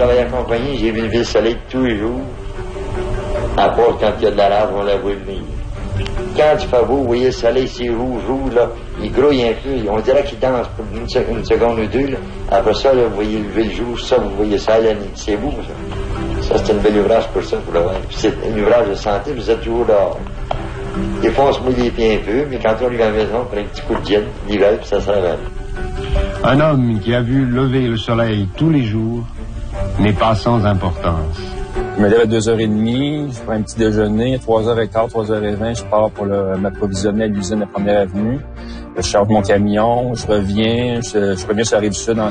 travaillais à la compagnie, j'ai vu une ville soleil tous les jours. À part quand il y a de la lave, on la voit venir. Quand il fait beau, vous voyez le soleil, c'est rouge, là, il grouille un peu, on dirait qu'il danse pour une seconde ou deux, là. Après ça, là, vous voyez lever le jour, ça, vous voyez ça la nuit. C'est beau, ça. Ça, c'est un bel ouvrage pour ça, pour le voir. C'est un ouvrage de santé, vous êtes toujours dehors. Des fois, on se mouille les pieds un peu, mais quand on arrive à la maison, on prend un petit coup de gin, l'hiver, puis ça s'en va. Un homme qui a vu lever le soleil tous les jours n'est pas sans importance. Je me lève à 2h30, je prends un petit déjeuner, 3h15, 3h20, je pars pour m'approvisionner à l'usine de la Première Avenue. Je charge mon camion, je reviens sur la Rive-Sud